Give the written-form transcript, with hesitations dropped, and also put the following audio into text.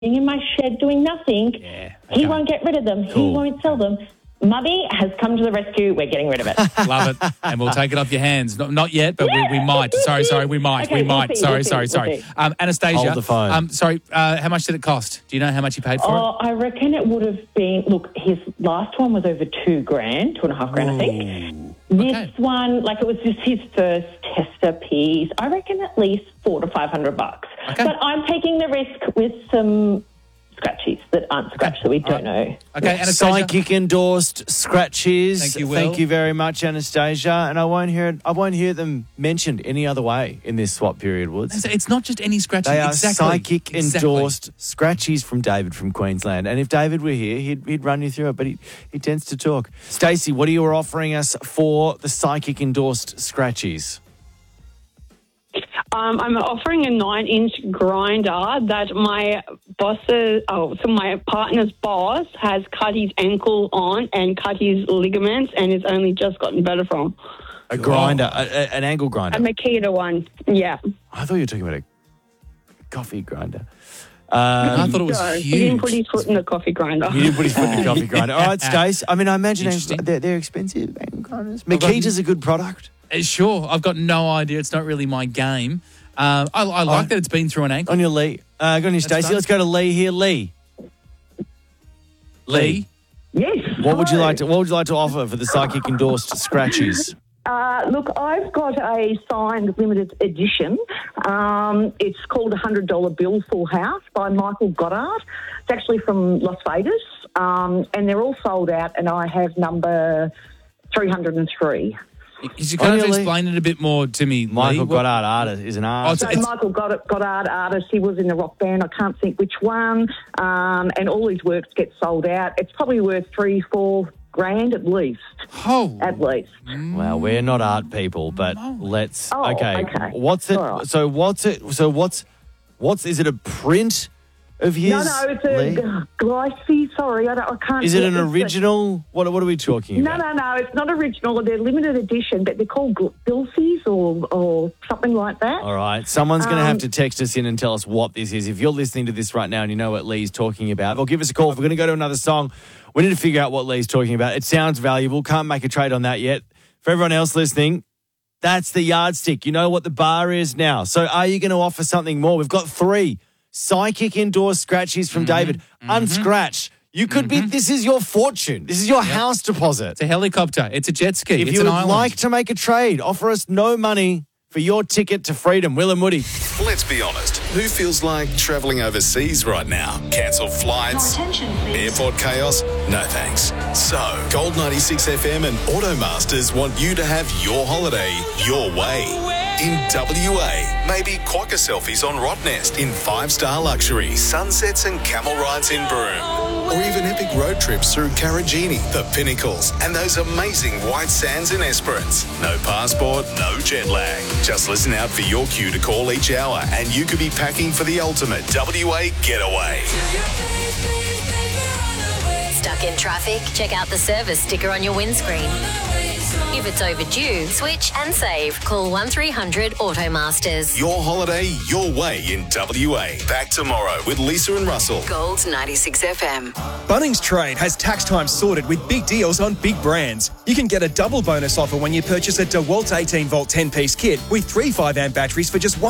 in my shed doing nothing. Yeah, He okay. won't get rid of them. Cool. He won't sell them. Mummy has come to the rescue. We're getting rid of it. Love it. And we'll take it off your hands. Not yet, but we might. Sorry, we might. Okay, we might. we'll see, Sorry. we'll see. Anastasia. Hold the phone. How much did it cost? Do you know how much he paid for Oh, I reckon it would have been, look, his last one was over $2,000, $2,500, I think. This one, like, it was just his first tester piece. I reckon at least $400 to $500. Okay. But I'm taking the risk with some scratchies that aren't scratched that we don't know. Okay, Anastasia. Psychic endorsed scratches. Thank you, Will. Thank you very much, Anastasia. And I won't hear them mentioned any other way in this swap period, Woods. It's not just any scratches. They are exactly. psychic endorsed scratchies from David from Queensland. And if David were here, he'd run you through it, but he tends to talk. Stacey, what are you offering us for the psychic endorsed scratchies? I'm offering a 9-inch grinder that my partner's boss has cut his ankle on and cut his ligaments and has only just gotten better from. A grinder, an angle grinder. A Makita one, yeah. I thought you were talking about a coffee grinder. I thought it was So huge. he didn't put his foot in the coffee grinder. He didn't put his foot in the coffee grinder. All right, Stace. I mean, I imagine Interesting. they're expensive angle grinders. Makita's a good product. Sure. I've got no idea. It's not really my game. I like that it's been through an ankle. On your Lee. Go on your Stacey. fun. Let's go to Lee here. Lee. Yes. What would you like to offer for the psychic endorsed scratchies? Look, I've got a signed limited edition. It's called $100 Bill Full House by Michael Goddard. It's actually from Las Vegas, and they're all sold out, and I have number 303. You kind of Lee. explain it a bit more to me, Michael Lee. Goddard artist is an artist. So Michael Goddard, artist, he was in the rock band. I can't think which one. And all his works get sold out. It's probably worth $3,000-4,000 at least. Oh. At least. Well, we're not art people, but let's. Oh, okay. okay. What's it? All right. So what's it? So what's? Is it a print of his? No, it's Lee? a Glycine. Sorry, I can't. Is it an it's a- original? What are we talking No, about? it's not original. They're limited edition, but they're called Bilsies or something like that. All right. Someone's going to have to text us in and tell us what this is. If you're listening to this right now and you know what Lee's talking about, or give us a call. If we're going to go to another song, we need to figure out what Lee's talking about. It sounds valuable. Can't make a trade on that yet. For everyone else listening, that's the yardstick. You know what the bar is now. So are you going to offer something more? We've got 3 psychic endorsed scratchies from David. Unscratched. You could be, this is your fortune. This is your house deposit. It's a helicopter. It's a jet ski. If it's you an would island. like to make a trade, offer us no money for your ticket to freedom. Will and Woody. Let's be honest, who feels like travelling overseas right now? Cancelled flights? Airport chaos? No thanks. So, Gold 96 FM and Automasters want you to have your holiday your way. In WA, maybe quokka selfies on Rottnest in 5-star luxury, sunsets and camel rides in Broome. Or even epic road trips through Karajini, the Pinnacles, and those amazing white sands in Esperance. No passport, no jet lag. Just listen out for your cue to call each hour and you could be packing for the ultimate WA getaway. Stuck in traffic? Check out the service sticker on your windscreen. If it's overdue, switch and save. Call 1300 Automasters. Your holiday, your way in WA. Back tomorrow with Lisa and Russell. Gold 96 FM. Bunnings Trade has tax time sorted with big deals on big brands. You can get a double bonus offer when you purchase a DeWalt 18-volt 10-piece kit with 3 5-amp batteries for just